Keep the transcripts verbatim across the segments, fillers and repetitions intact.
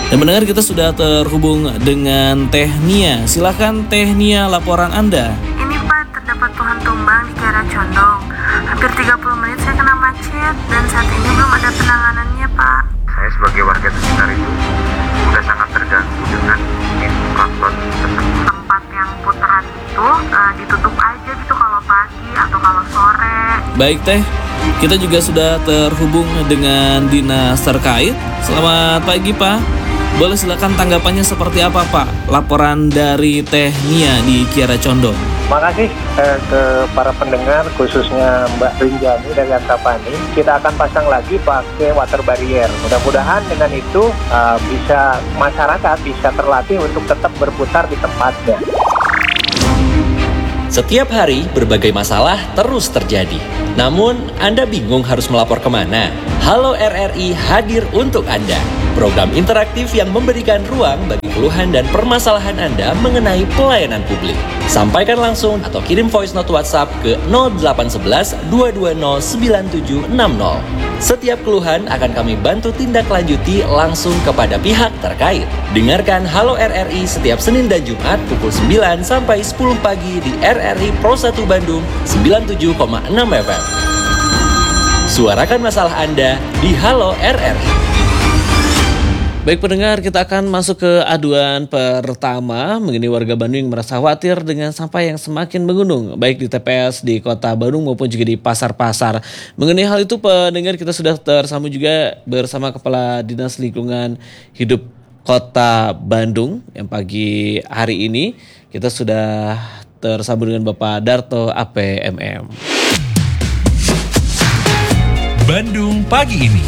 Dan mendengar kita sudah terhubung dengan Teh Nia. Silakan Teh Nia, laporan Anda. Ini Pak, terdapat pohon tumbang di Kiara Condong. Hampir tiga puluh menit saya kena macet dan saat ini belum ada penanganannya Pak. Saya sebagai warga sekitar itu sudah sangat terganggu dengan infrastruktur tersebut. Tempat yang putaran itu uh, ditutup aja gitu kalau pagi atau kalau sore. Baik Teh, kita juga sudah terhubung dengan dinas terkait. Selamat pagi Pak. Boleh silakan tanggapannya seperti apa Pak? Laporan dari Teh Nia di Kiara Condong. Terima kasih eh, ke para pendengar, khususnya Mbak Rinjani dari Antapani. Kita akan pasang lagi pakai water barrier. Mudah-mudahan dengan itu uh, bisa masyarakat bisa terlatih untuk tetap berputar di tempatnya. Setiap hari berbagai masalah terus terjadi. Namun Anda bingung harus melapor kemana? Halo R R I hadir untuk Anda. Program interaktif yang memberikan ruang bagi keluhan dan permasalahan Anda mengenai pelayanan publik. Sampaikan langsung atau kirim voice note WhatsApp ke nol delapan satu satu dua dua nol sembilan tujuh enam nol. Setiap keluhan akan kami bantu tindak lanjuti langsung kepada pihak terkait. Dengarkan Halo R R I setiap Senin dan Jumat pukul sembilan sampai sepuluh pagi di R R I Pro satu Bandung sembilan puluh tujuh koma enam F M. Suarakan masalah Anda di Halo R R I. Baik pendengar, kita akan masuk ke aduan pertama mengenai warga Bandung yang merasa khawatir dengan sampah yang semakin menggunung, baik di T P S di Kota Bandung maupun juga di pasar-pasar. Mengenai hal itu pendengar, kita sudah tersambung juga bersama Kepala Dinas Lingkungan Hidup Kota Bandung yang pagi hari ini kita sudah tersambung dengan Bapak Darto A P M M. Bandung pagi ini.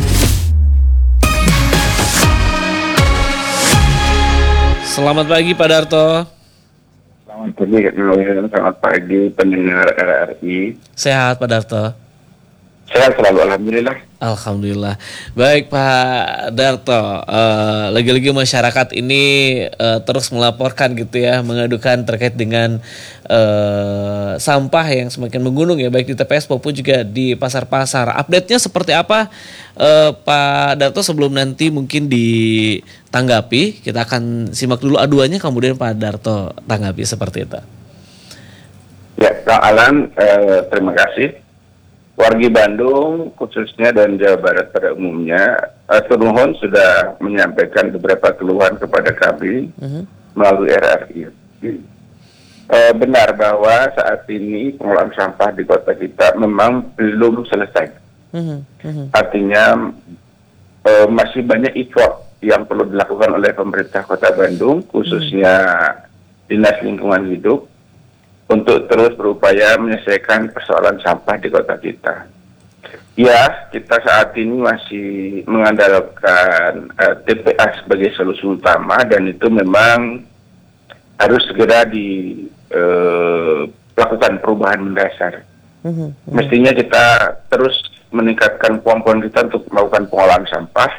Selamat pagi Pak Darto. Selamat pagi, selamat pagi pendengar R R I. Sehat Pak Darto? Sehat selalu, alhamdulillah. Alhamdulillah. Baik Pak Darto, uh, lagi-lagi masyarakat ini uh, terus melaporkan gitu ya, mengadukan terkait dengan uh, sampah yang semakin menggunung ya, baik di T P S maupun juga di pasar-pasar. Update-nya seperti apa uh, Pak Darto sebelum nanti mungkin ditanggapi? Kita akan simak dulu aduannya, kemudian Pak Darto tanggapi seperti itu. Ya, Kang Alan, eh, terima kasih. Wargi Bandung khususnya dan Jawa Barat pada umumnya, uh, Turnuhon sudah menyampaikan beberapa keluhan kepada kami uh-huh. melalui R R I. Uh, benar bahwa saat ini pengolahan sampah di kota kita memang belum selesai. Uh-huh. Uh-huh. Artinya uh, masih banyak effort yang perlu dilakukan oleh pemerintah Kota Bandung, khususnya uh-huh. Dinas Lingkungan Hidup, untuk terus berupaya menyelesaikan persoalan sampah di kota kita. Ya, kita saat ini masih mengandalkan uh, T P A sebagai solusi utama, dan itu memang harus segera dilakukan uh, perubahan mendasar. Mm-hmm. Mestinya kita terus meningkatkan kemampuan kita untuk melakukan pengolahan sampah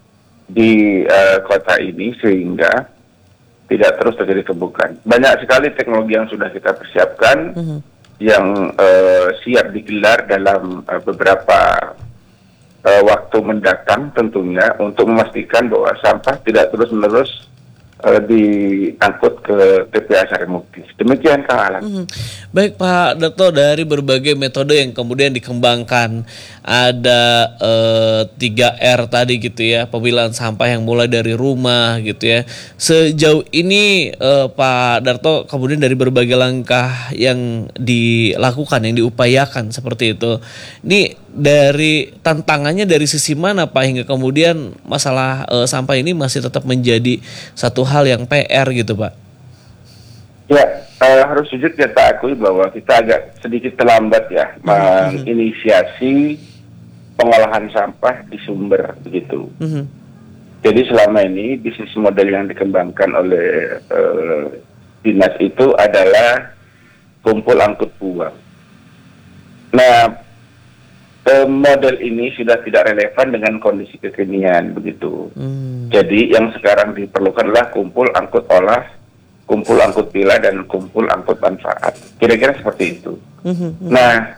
di uh, kota ini sehingga tidak terus terjadi tumpukan. Banyak sekali teknologi yang sudah kita persiapkan uh-huh. yang uh, siap digelar dalam uh, beberapa uh, waktu mendatang tentunya untuk memastikan bahwa sampah tidak terus-menerus uh, diangkut ke T P A Sarimukti. Demikian Kang Alan. Hmm. Baik Pak Darto, dari berbagai metode yang kemudian dikembangkan, ada eh, tiga R tadi gitu ya, pemilahan sampah yang mulai dari rumah gitu ya. Sejauh ini eh, Pak Darto, kemudian dari berbagai langkah yang dilakukan, yang diupayakan seperti itu, ini dari tantangannya dari sisi mana Pak, hingga kemudian masalah eh, sampah ini masih tetap menjadi satu hal yang P R gitu Pak? Ya, uh, harus jujur kita akui bahwa kita agak sedikit terlambat ya mm-hmm. menginisiasi pengolahan sampah di sumber begitu. Mm-hmm. Jadi selama ini bisnis model yang dikembangkan oleh uh, dinas itu adalah kumpul angkut buang. Nah, uh, model ini sudah tidak relevan dengan kondisi kekinian begitu. Mm. Jadi yang sekarang diperlukan adalah kumpul angkut olah, kumpul angkut pilah, dan kumpul angkut manfaat. Kira-kira seperti itu. Mm-hmm. Nah,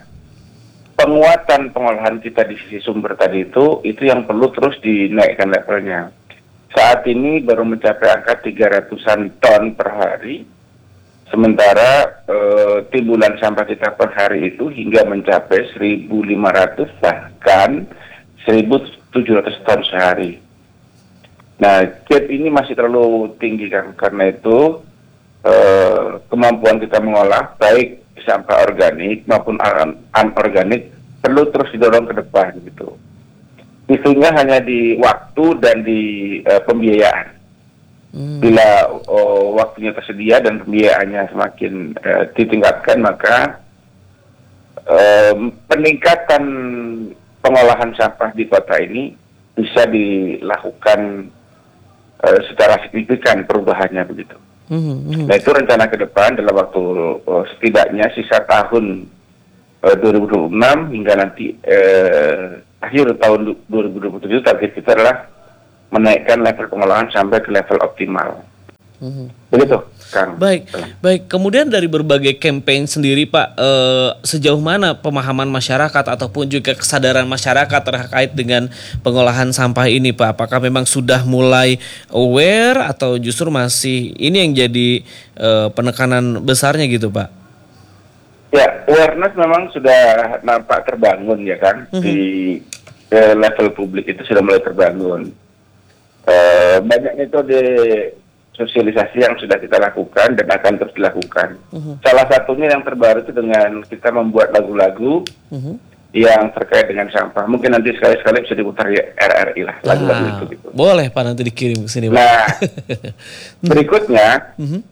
penguatan pengolahan kita di sisi sumber tadi itu, itu yang perlu terus dinaikkan levelnya. saat ini baru mencapai angka tiga ratusan ton per hari, sementara eh, timbulan sampah kita per hari itu hingga mencapai seribu lima ratus bahkan seribu tujuh ratus ton sehari. Nah, gap ini masih terlalu tinggi kan, karena itu eh, kemampuan kita mengolah baik sampah organik maupun anorganik perlu terus didorong ke depan gitu. Isunya hanya di waktu dan di uh, pembiayaan. Hmm. Bila uh, waktunya tersedia dan pembiayaannya semakin uh, ditingkatkan, maka uh, peningkatan pengolahan sampah di kota ini bisa dilakukan uh, secara signifikan perubahannya begitu. Hmm. Hmm. Nah, itu rencana ke depan dalam waktu uh, setidaknya sisa tahun uh, dua ribu dua puluh enam hingga nanti uh, akhir tahun dua ribu dua puluh tujuh, target kita adalah menaikkan level pengolahan sampai ke level optimal. Hmm. Begitu, Kang. Baik, baik. Kemudian dari berbagai campaign sendiri, Pak, eh, sejauh mana pemahaman masyarakat ataupun juga kesadaran masyarakat terkait dengan pengolahan sampah ini, Pak? Apakah memang sudah mulai aware atau justru masih ini yang jadi eh, penekanan besarnya gitu, Pak? Ya, awareness memang sudah nampak terbangun ya kan, mm-hmm. di eh, level publik itu sudah mulai terbangun. Eh, banyak metode sosialisasi yang sudah kita lakukan dan akan terus dilakukan. Mm-hmm. Salah satunya yang terbaru itu dengan kita membuat lagu-lagu mm-hmm. yang terkait dengan sampah. Mungkin nanti sekali-sekali bisa diputar ya R R I lah, lagu-lagu ah, itu gitu. Boleh Pak, nanti dikirim ke sini, Pak. Nah, berikutnya mm-hmm.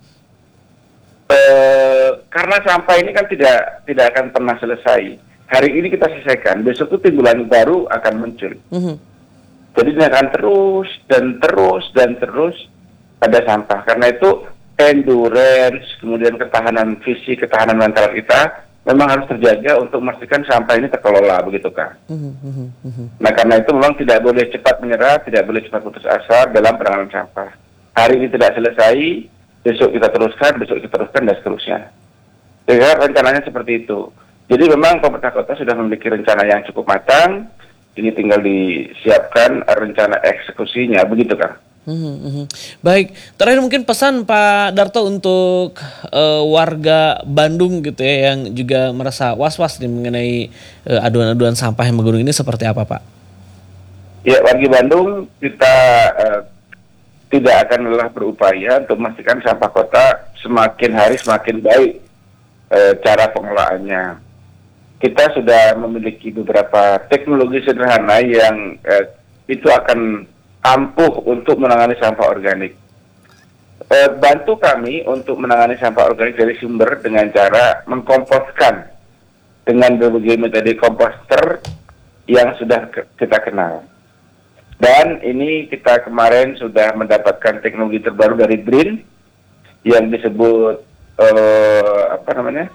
Uh, karena sampah ini kan tidak tidak akan pernah selesai. Hari ini kita selesaikan, besok itu timbulan baru akan muncul. Mm-hmm. Jadi ini akan terus dan terus dan terus ada sampah. Karena itu endurance, kemudian ketahanan fisik, ketahanan mental kita memang harus terjaga untuk memastikan sampah ini terkelola, begitu kan? Mm-hmm. Nah, karena itu memang tidak boleh cepat menyerah, tidak boleh cepat putus asa dalam penanganan sampah. Hari ini tidak selesai, besok kita teruskan, besok kita teruskan, dan seterusnya. Jadi rencananya seperti itu. Jadi memang pemerintah kota sudah memiliki rencana yang cukup matang, ini tinggal disiapkan rencana eksekusinya, begitu kan? Hmm, hmm. Baik, terakhir mungkin pesan Pak Darto untuk uh, warga Bandung gitu ya, yang juga merasa was-was nih mengenai uh, aduan-aduan sampah yang menggunung ini seperti apa, Pak? Ya, warga Bandung kita uh, tidak akan lelah berupaya untuk memastikan sampah kota semakin hari semakin baik e, cara pengelolaannya. Kita sudah memiliki beberapa teknologi sederhana yang e, itu akan ampuh untuk menangani sampah organik. E, bantu kami untuk menangani sampah organik dari sumber dengan cara mengkomposkan dengan berbagai metode komposter yang sudah ke- kita kenal. Dan ini kita kemarin sudah mendapatkan teknologi terbaru dari B R I N yang disebut uh, apa namanya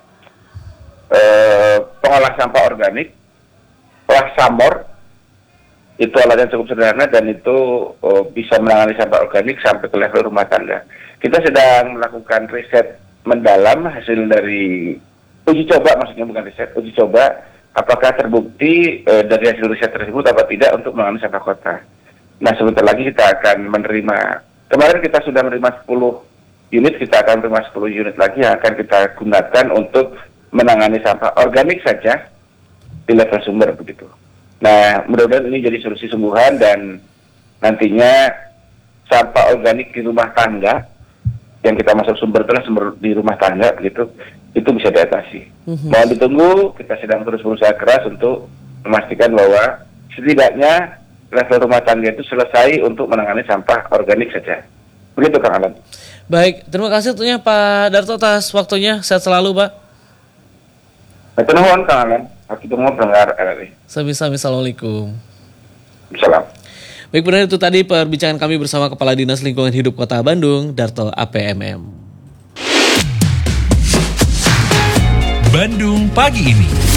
uh, pengolah sampah organik, Samor. Itu alatnya cukup sederhana dan itu uh, bisa menangani sampah organik sampai ke level rumah tangga. Kita sedang melakukan riset mendalam hasil dari uji coba, maksudnya bukan riset, uji coba. Apakah terbukti e, dari hasil riset tersebut apa tidak untuk menangani sampah kota. Nah, sebentar lagi kita akan menerima, kemarin kita sudah menerima sepuluh unit, kita akan menerima sepuluh unit lagi yang akan kita gunakan untuk menangani sampah organik saja di level sumber begitu. Nah, mudah-mudahan ini jadi solusi sungguhan dan nantinya sampah organik di rumah tangga yang kita masuk sumber itulah sumber di rumah tangga begitu, itu bisa diatasi. Mm-hmm. Mohon ditunggu, kita sedang terus berusaha keras untuk memastikan bahwa setidaknya level rumah tangga itu selesai untuk menangani sampah organik saja. Begitu, Kang Alan. Baik, terima kasih tentunya Pak Darto atas waktunya. Sehat selalu, Pak. Itu nuhun, Kang Alan. Aku tunggu pendengar R R I. Sami-sami, assalamualaikum. Salam. Baik, benar itu tadi perbincangan kami bersama Kepala Dinas Lingkungan Hidup Kota Bandung, Darto A P M M. Bandung pagi ini.